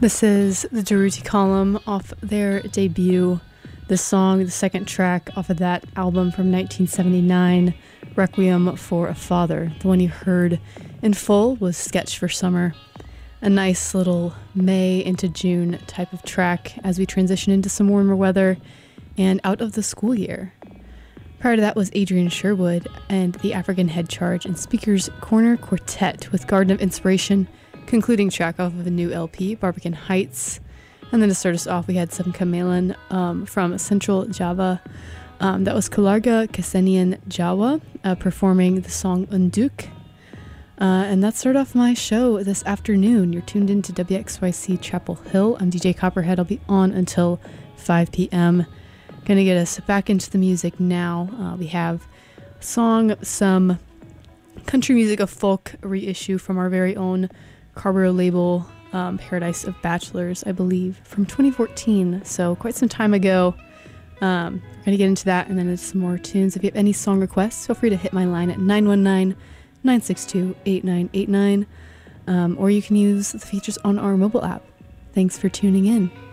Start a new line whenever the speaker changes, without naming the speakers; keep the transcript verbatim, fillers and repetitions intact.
This is the Durruti Column off their debut. The song, the second track off of that album from nineteen seventy-nine, Requiem for a Father. The one you heard in full was Sketch for Summer. A nice little May into June type of track as we transition into some warmer weather and out of the school year. Prior to that was Adrian Sherwood and the African Head Charge and Speaker's Corner Quartet with Garden of Inspiration, concluding track off of a new L P, Barbican Heights. And then to start us off, we had some Kamelan um, from Central Java. Um, that was Keluarga Kesenian Jawa uh, performing the song Unduk. Uh, and that started off my show this afternoon. You're tuned in to W X Y C Chapel Hill. I'm D J Copperhead. I'll be on until five p.m. Gonna get us back into the music now. Uh, we have a song, some country music, a folk reissue from our very own Carber label, um, Paradise of Bachelors, I believe, from twenty fourteen, so quite some time ago. Um, we're going to get into that and then into some more tunes. If you have any song requests, feel free to hit my line at nine one nine, nine six two, eight nine eight nine, um, or you can use the features on our mobile app. Thanks for tuning in.